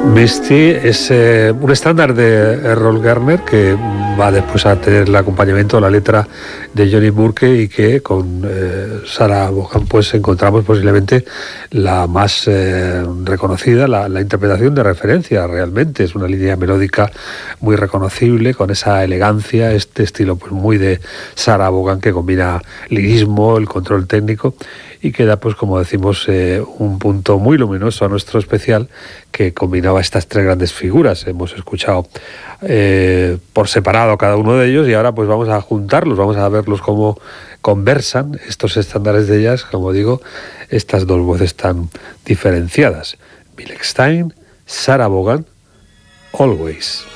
Misty es un estándar de Errol Garner que va después a tener el acompañamiento de la letra de Johnny Burke y que con Sarah Vaughan pues encontramos posiblemente la más reconocida, la interpretación de referencia realmente. Es una línea melódica muy reconocible con esa elegancia, este estilo pues muy de Sarah Vaughan que combina lirismo, el control técnico y que da pues como decimos un punto muy luminoso a nuestro especial que combinaba estas tres grandes figuras. Hemos escuchado por separado cada uno de ellos y ahora pues vamos a juntarlos, vamos a verlos cómo conversan estos estándares de jazz, como digo, estas dos voces tan diferenciadas. Bill Eckstine, Sarah Vaughan, Always.